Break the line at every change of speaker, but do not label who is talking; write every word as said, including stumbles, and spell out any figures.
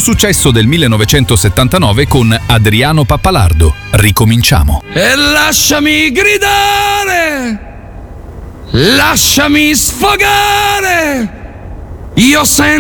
successo del millenovecentosettantanove con Adriano Pappalardo. Ricominciamo.
E lasciami gridare, lasciami sfogare, io sento